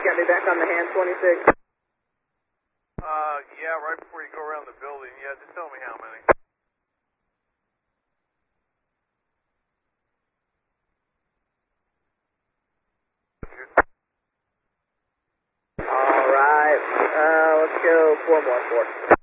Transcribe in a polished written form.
got me back on the hand 26? Yeah, right before you go around the building. Yeah, just tell me how many. Alright, let's go 4 more, 4.